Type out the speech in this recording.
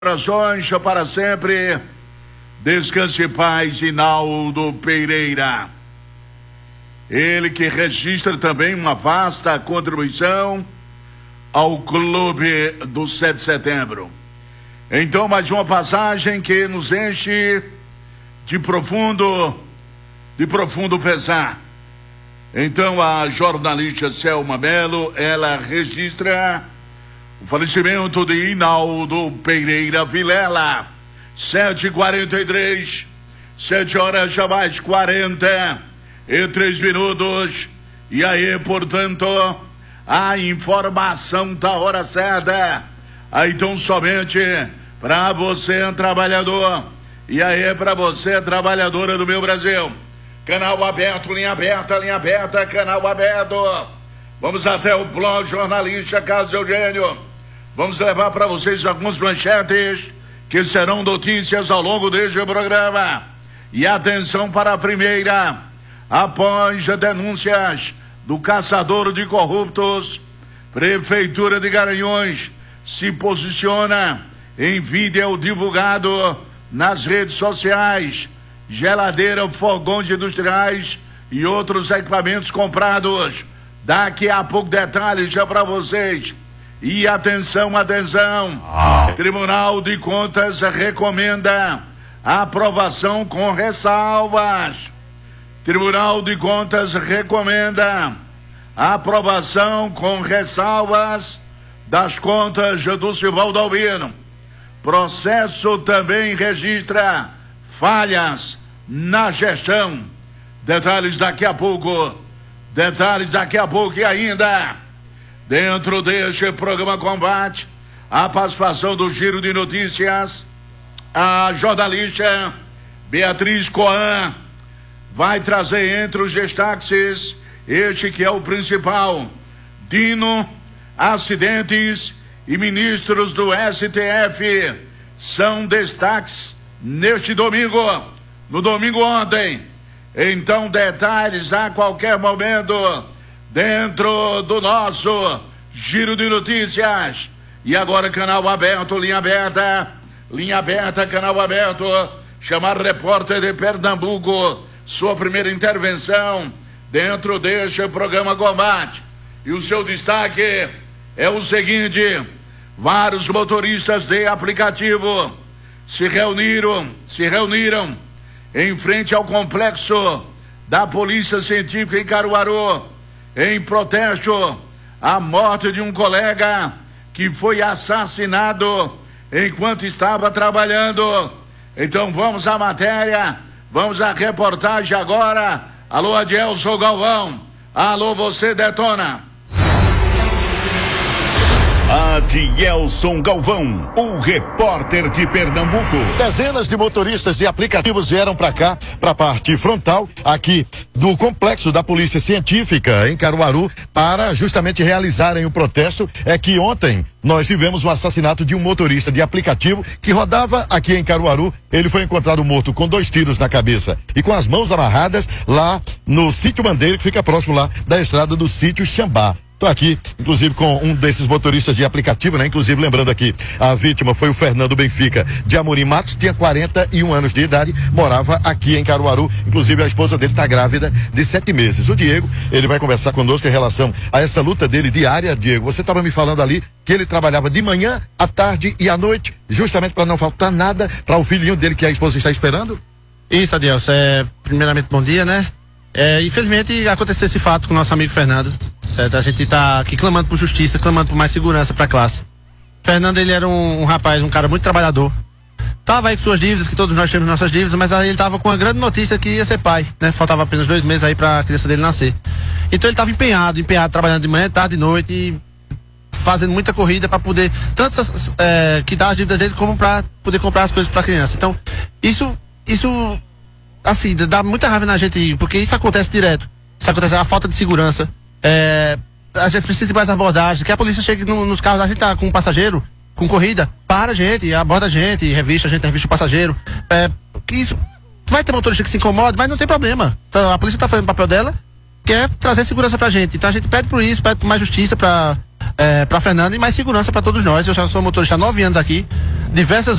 Orações para sempre. Descanse em paz, Inaldo Pereira. Ele que registra também uma vasta contribuição ao clube do 7 de setembro. Então, mais uma passagem que nos enche de profundo pesar. Então, a jornalista Selma Melo, ela registra o falecimento de Inaldo Pereira Vilela. 7h43, 7 horas já mais 43 minutos. E aí, portanto, a informação da hora certa. Aí, então, somente para você, trabalhador. E aí, para você, trabalhadora do meu Brasil. Canal aberto, linha aberta, canal aberto. Vamos até o blog jornalista Carlos Eugênio. Vamos levar para vocês algumas manchetes que serão notícias ao longo deste programa. E atenção para a primeira. Após denúncias do caçador de corruptos, Prefeitura de Garanhuns se posiciona em vídeo divulgado nas redes sociais. Geladeira, fogões industriais e outros equipamentos comprados. Daqui a pouco detalhes já para vocês. E atenção. Tribunal de Contas recomenda aprovação com ressalvas. Tribunal de Contas recomenda aprovação com ressalvas das contas do Sivaldo Albino. Processo também registra falhas na gestão. Detalhes daqui a pouco e ainda dentro deste programa Combate, a participação do Giro de Notícias, a jornalista Beatriz Coan vai trazer entre os destaques este que é o principal. Dino, acidentes e ministros do STF são destaques neste domingo, no domingo ontem. Então, detalhes a qualquer momento dentro do nosso Giro de Notícias. E agora, canal aberto, linha aberta, canal aberto. Chamar repórter de Pernambuco, sua primeira intervenção dentro deste programa Combate. E o seu destaque é o seguinte: vários motoristas de aplicativo se reuniram em frente ao complexo da Polícia Científica em Caruaru, em protesto à morte de um colega que foi assassinado enquanto estava trabalhando. Então vamos à matéria, vamos à reportagem agora. Alô, Adielson Galvão. Alô, você detona. Adielson Galvão, o repórter de Pernambuco. Dezenas de motoristas de aplicativos vieram para cá, para a parte frontal aqui do complexo da Polícia Científica em Caruaru, para justamente realizarem o protesto. É que ontem nós tivemos o assassinato de um motorista de aplicativo que rodava aqui em Caruaru. Ele foi encontrado morto com 2 tiros na cabeça e com as mãos amarradas lá no sítio Bandeira, que fica próximo lá da estrada do sítio Xambá. Estou aqui, inclusive, com um desses motoristas de aplicativo, né? Inclusive, lembrando aqui, a vítima foi o Fernando Benfica de Amorim Matos, tinha 41 anos de idade, morava aqui em Caruaru. Inclusive, a esposa dele está grávida de 7 meses. O Diego, ele vai conversar conosco em relação a essa luta dele diária. Diego, você estava me falando ali que ele trabalhava de manhã, à tarde e à noite, justamente para não faltar nada para o filhinho dele que a esposa está esperando? Isso, Adielson. Primeiramente, bom dia, né? Infelizmente aconteceu esse fato com o nosso amigo Fernando, certo? A gente está aqui clamando por justiça, clamando por mais segurança para a classe. Fernando, ele era um rapaz, um cara muito trabalhador. Tava aí com suas dívidas, que todos nós temos nossas dívidas, mas aí ele tava com a grande notícia que ia ser pai, né? Faltava apenas 2 meses aí para a criança dele nascer. Então ele tava empenhado, trabalhando de manhã, tarde e noite, e fazendo muita corrida para poder tanto quitar as dívidas dele como para poder comprar as coisas para a criança. Então, isso assim, dá muita raiva na gente, porque isso acontece direto. Isso acontece, a falta de segurança. A gente precisa de mais abordagens, que a polícia chegue nos carros, a gente tá com um passageiro, com corrida, para a gente, aborda a gente, revista o passageiro. Que isso, vai ter motorista que se incomoda, mas não tem problema. Então, a polícia tá fazendo o papel dela, que é trazer segurança pra gente. Então a gente pede por isso, pede por mais justiça pra Fernanda e mais segurança pra todos nós. Eu já sou motorista há 9 anos aqui. diversas